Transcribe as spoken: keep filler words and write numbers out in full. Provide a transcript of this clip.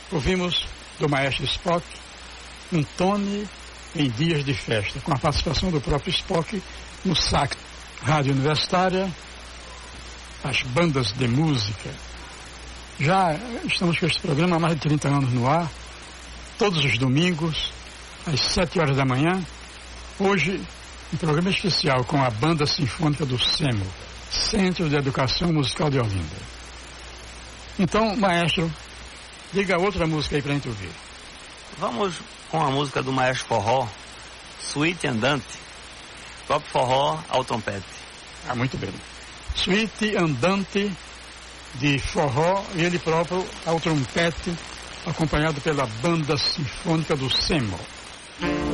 Ouvimos do maestro Spock um Tony em dias de festa, com a participação do próprio Spock no sax. Rádio Universitária, as bandas de música. Já estamos com este programa há mais de trinta anos no ar, todos os domingos, às sete horas da manhã. Hoje, um programa especial com a Banda Sinfônica do SEMO, Centro de Educação Musical de Olinda. Então, maestro, diga outra música aí pra gente ouvir. Vamos com a música do maestro forró, Suíte Andante, próprio forró ao trompete. Ah, muito bem. Suíte Andante de forró, e ele próprio ao trompete, acompanhado pela Banda Sinfônica do SEMO.